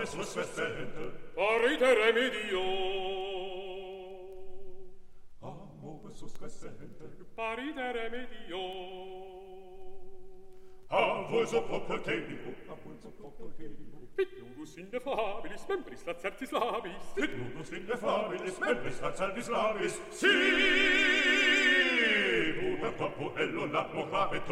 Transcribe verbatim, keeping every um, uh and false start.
sus vestente, parite remedio. amo sus vestente, parite remedio. a voi so poco tempo, a voi so poco tempo. Fit nudus ineffabilis, membris lacertis labis. Fit nudus ineffabilis, membris lacertis labis. Si, una corpo ello la morabeto,